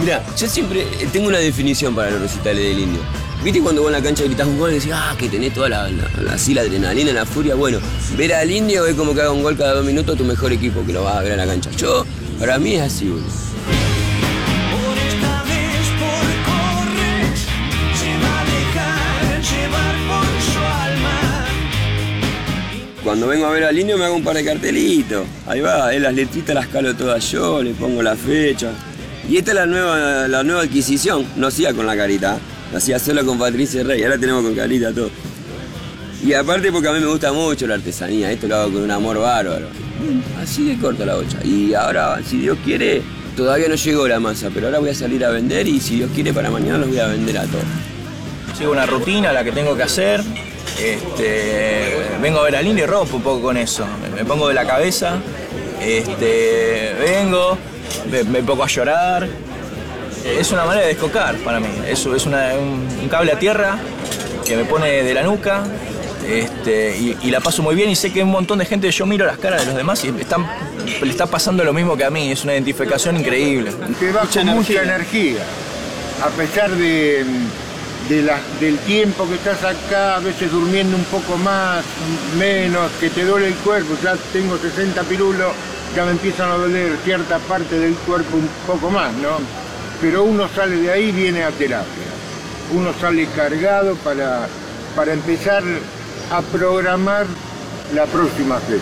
Mira, yo siempre tengo una definición para los recitales del Indio. ¿Viste cuando vos en la cancha gritás un gol y decís, que tenés toda la adrenalina, la furia? Bueno, ver al Indio es como que haga un gol cada 2 minutos tu mejor equipo, que lo vas a ver a la cancha. Para mí es así, boludo. Cuando vengo a ver al Indio me hago un par de cartelitos. Ahí va, las letritas las calo todas yo, le pongo la fecha. Y esta es la nueva adquisición. No hacía con la carita, la hacía solo con Patricia Rey. Ahora tenemos con carita todo. Y aparte porque a mí me gusta mucho la artesanía. Esto lo hago con un amor bárbaro. Así de corto la bocha. Y ahora, si Dios quiere, todavía no llegó la masa, pero ahora voy a salir a vender y si Dios quiere para mañana los voy a vender a todos. Sigo una rutina, la que tengo que hacer. Vengo a ver al Indio y rompo un poco con eso. Me pongo de la cabeza, vengo, me pongo a llorar. Es una manera de descocar para mí. Es un cable a tierra que me pone de la nuca y la paso muy bien y sé que un montón de gente, yo miro las caras de los demás y le está pasando lo mismo que a mí. Es una identificación increíble. Te va con mucha energía, a pesar del tiempo que estás acá, a veces durmiendo un poco más, menos, que te duele el cuerpo. Ya tengo 60 pirulos, ya me empiezan a doler cierta parte del cuerpo un poco más, ¿no? Pero uno sale de ahí y viene a terapia. Uno sale cargado para empezar a programar la próxima fecha.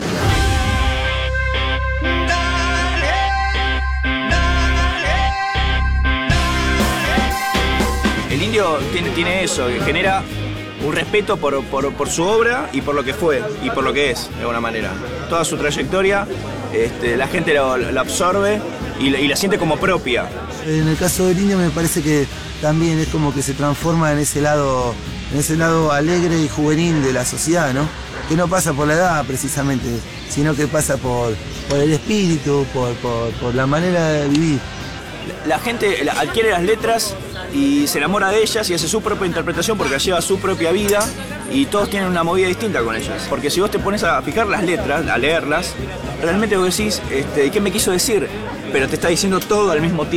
El Indio tiene eso, que genera un respeto por su obra y por lo que fue y por lo que es, de alguna manera. Toda su trayectoria, la gente la absorbe y la siente como propia. En el caso del Indio me parece que también es como que se transforma en ese lado alegre y juvenil de la sociedad, ¿no? Que no pasa por la edad precisamente, sino que pasa por el espíritu, por la manera de vivir. La gente adquiere las letras y se enamora de ellas y hace su propia interpretación porque lleva su propia vida y todos tienen una movida distinta con ellas. Porque si vos te pones a fijar las letras, a leerlas, realmente vos decís, ¿qué me quiso decir? Pero te está diciendo todo al mismo tiempo.